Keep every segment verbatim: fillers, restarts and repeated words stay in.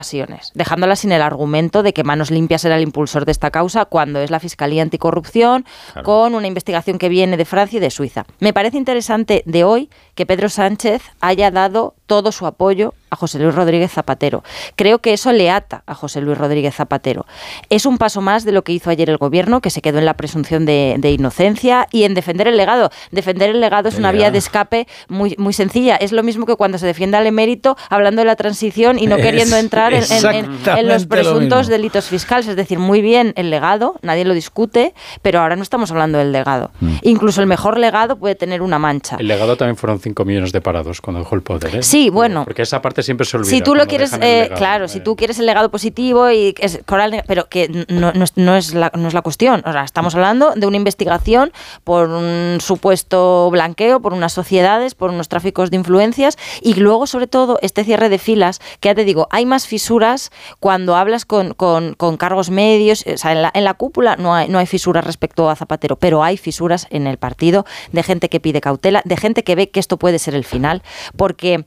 dejándola sin el argumento de que Manos Limpias era el impulsor de esta causa cuando es la Fiscalía Anticorrupción, claro, con una investigación que viene de Francia y de Suiza. Me parece interesante de hoy que Pedro Sánchez haya dado todo su apoyo a José Luis Rodríguez Zapatero. Creo que eso le ata a José Luis Rodríguez Zapatero. Es un paso más de lo que hizo ayer el Gobierno, que se quedó en la presunción de, de inocencia y en defender el legado. Defender el legado es una vía de escape muy, muy sencilla. Es lo mismo que cuando se defiende al emérito hablando de la transición y no es, queriendo entrar en, en, en, en los presuntos delitos fiscales. Es decir, muy bien el legado, nadie lo discute, pero ahora no estamos hablando del legado. Mm. Incluso el mejor legado puede tener una mancha. El legado también fueron cinco millones de parados cuando dejó el poder, ¿eh? Sí, bueno. Porque esa parte siempre se olvida. Si tú lo quieres, eh, legado, claro, eh. si tú quieres el legado positivo, y es, pero que no, no, es, no, es la, no es la cuestión. O sea, estamos hablando de una investigación por un supuesto blanqueo, por unas sociedades, por unos tráficos de influencias y luego, sobre todo, este cierre de filas, que ya te digo, hay más fisuras cuando hablas con, con, con cargos medios. O sea, en la, en la cúpula no hay, no hay fisuras respecto a Zapatero, pero hay fisuras en el partido de gente que pide cautela, de gente que ve que esto puede ser el final, porque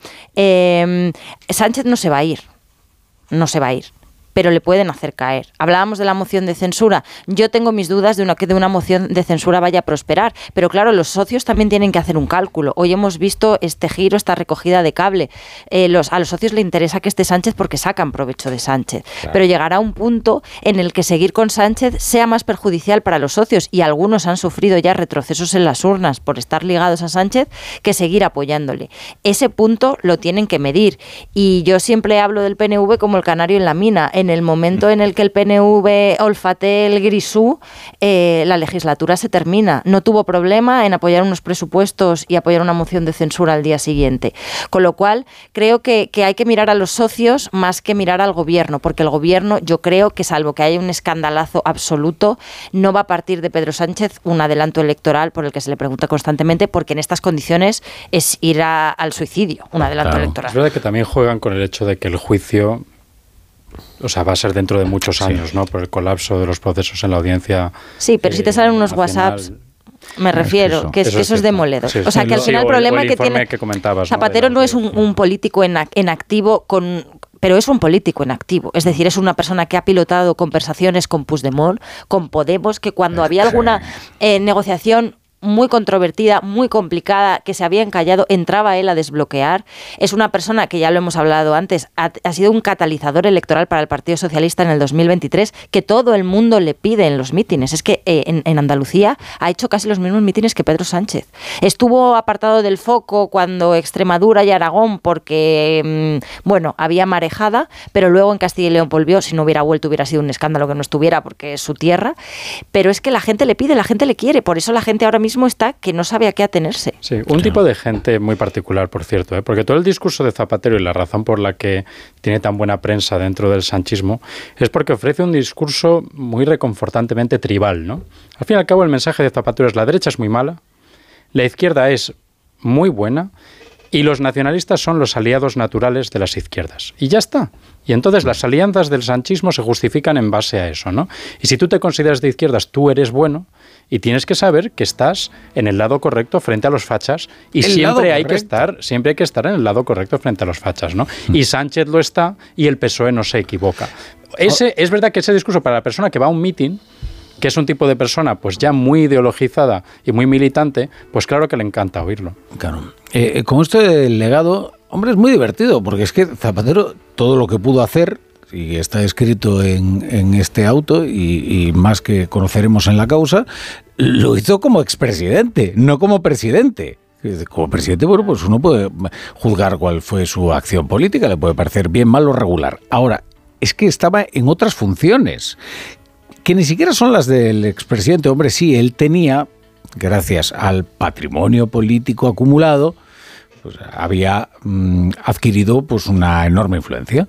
eh, Sánchez no se va a ir, no se va a ir, pero le pueden hacer caer. Hablábamos de la moción de censura. Yo tengo mis dudas de una, que de una moción de censura vaya a prosperar, pero claro, los socios también tienen que hacer un cálculo. Hoy hemos visto este giro, esta recogida de cable. Eh, los, a los socios les interesa que esté Sánchez porque sacan provecho de Sánchez, claro, pero llegará un punto en el que seguir con Sánchez sea más perjudicial para los socios, y algunos han sufrido ya retrocesos en las urnas por estar ligados a Sánchez, que seguir apoyándole. Ese punto lo tienen que medir, y yo siempre hablo del P N V como el canario en la mina. En el momento en el que el P N V olfatee el grisú, eh, la legislatura se termina. No tuvo problema en apoyar unos presupuestos y apoyar una moción de censura al día siguiente. Con lo cual, creo que, que hay que mirar a los socios más que mirar al gobierno, porque el gobierno, yo creo que salvo que haya un escandalazo absoluto, no va a partir de Pedro Sánchez un adelanto electoral por el que se le pregunta constantemente, porque en estas condiciones es ir a, al suicidio, un adelanto claro, electoral. Es verdad que también juegan con el hecho de que el juicio, o sea, va a ser dentro de muchos años, sí, ¿no? Por el colapso de los procesos en la audiencia. Sí, pero eh, si te salen unos nacional, WhatsApps, me refiero, eso, que, es, eso, que eso es demoledor. Sí, o sea, que al final sí, el problema el, el que tiene que comentabas, Zapatero no, no es un, un político en, en activo con... pero es un político en activo, es decir, es una persona que ha pilotado conversaciones con Puigdemont, con Podemos, que cuando había alguna eh, negociación muy controvertida, muy complicada, que se había encallado, entraba él a desbloquear. Es una persona que, ya lo hemos hablado antes, ha, ha sido un catalizador electoral para el Partido Socialista en el dos mil veintitrés, que todo el mundo le pide en los mítines. Es que eh, en, en Andalucía ha hecho casi los mismos mítines que Pedro Sánchez. Estuvo apartado del foco cuando Extremadura y Aragón, porque, mmm, bueno, había marejada, pero luego en Castilla y León volvió. Si no hubiera vuelto hubiera sido un escándalo que no estuviera, porque es su tierra. Pero es que la gente le pide, la gente le quiere. Por eso la gente ahora mismo está que no sabe a qué atenerse. Sí, un tipo de gente muy particular, por cierto, ¿eh? Porque todo el discurso de Zapatero y la razón por la que tiene tan buena prensa dentro del sanchismo es porque ofrece un discurso muy reconfortantemente tribal, ¿no? Al fin y al cabo, el mensaje de Zapatero es: la derecha es muy mala, la izquierda es muy buena y los nacionalistas son los aliados naturales de las izquierdas. Y ya está. Y entonces las alianzas del sanchismo se justifican en base a eso, ¿no? Y si tú te consideras de izquierdas, tú eres bueno, y tienes que saber que estás en el lado correcto frente a los fachas, y siempre hay que estar, siempre hay que estar en el lado correcto frente a los fachas, ¿no? Mm. Y Sánchez lo está, y el P S O E no se equivoca. Ese, es verdad que ese discurso para la persona que va a un mitin, que es un tipo de persona pues ya muy ideologizada y muy militante, pues claro que le encanta oírlo. Claro. Eh, con esto del legado, hombre, es muy divertido, porque es que Zapatero, todo lo que pudo hacer, y está escrito en, en este auto, y, y más que conoceremos en la causa, lo hizo como expresidente, no como presidente. Como presidente, bueno, pues uno puede juzgar cuál fue su acción política, le puede parecer bien, mal o regular. Ahora, es que estaba en otras funciones, que ni siquiera son las del expresidente. Hombre, sí, él tenía, gracias al patrimonio político acumulado, pues había mmm, adquirido pues una enorme influencia.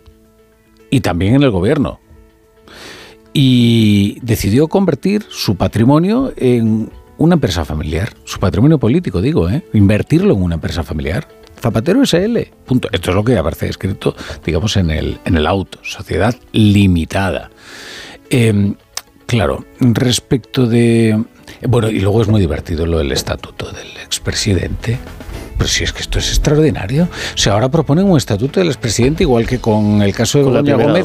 Y también en el gobierno. Y decidió convertir su patrimonio en una empresa familiar. Su patrimonio político, digo, ¿eh? Invertirlo en una empresa familiar. Zapatero ese ele. Punto. Esto es lo que aparece escrito, digamos, en el, en el auto. Sociedad limitada. Eh, claro, respecto de... Bueno, y luego es muy divertido lo del estatuto del expresidente, Pero si es que esto es extraordinario. O sea, ahora proponen un estatuto del expresidente, igual que con el caso de Begoña Gómez,